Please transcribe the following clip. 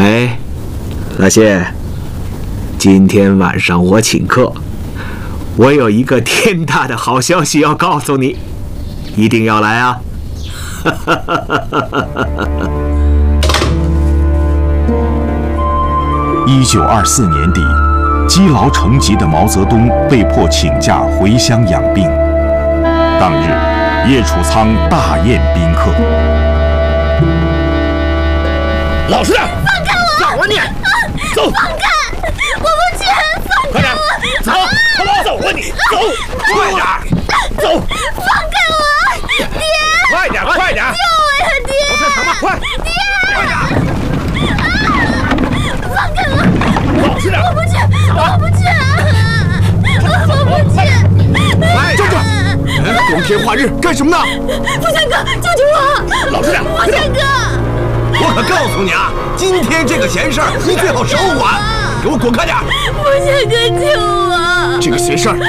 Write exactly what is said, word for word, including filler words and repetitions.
哎，老谢，今天晚上我请客，我有一个天大的好消息要告诉你，一定要来啊！ 一九二四年底，积劳成疾的毛泽东被迫请假回乡养病。当日，叶楚仓大宴宾客。 老实点！ 放开我！ 让我撵！走！ 放开！我不去！放快点！走！走啊你！走！快点！走！ 放开我！爹！ 快点！快点！ 救我呀，爹！ 我看什么？快！ 爹！ 快点！ 放开我！ 老实点！ 我不去！我不去！我不去！ 快站住！光天化日干什么呢？ 富强哥，救救我！ 老实点！ 富强哥！ 我可告诉你啊，今天这个闲事儿你最好少管，给我滚开点！ 富强哥，救我！ 这个闲事儿